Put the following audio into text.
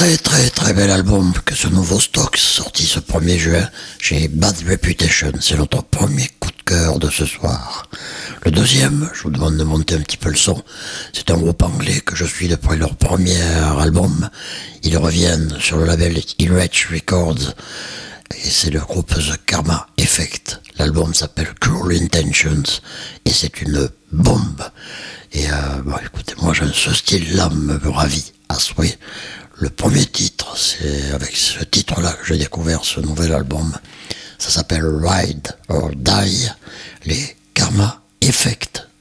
très bel album que ce nouveau Stock sorti ce 1er juin chez Bad Reputation. C'est notre premier coup de cœur de ce soir. Le deuxième, je vous demande de monter un petit peu le son, c'est un groupe anglais que je suis depuis leur premier album. Ils reviennent sur le label Enrich Records et c'est le groupe The Karma Effect. L'album s'appelle Cruel Intentions et c'est une bombe. Et écoutez, moi j'ai ce style-là me ravit à souhait. Le premier titre, c'est avec ce titre-là que j'ai découvert ce nouvel album. Ça s'appelle Ride or Die, les Karma Effect.